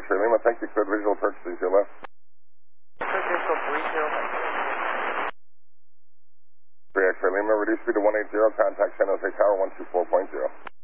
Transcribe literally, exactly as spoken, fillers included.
X-ray Lima, thank you. Cleared visual approach to your left. three X-ray Lima, reduce speed to one eighty, contact San Jose Tower one two four point zero.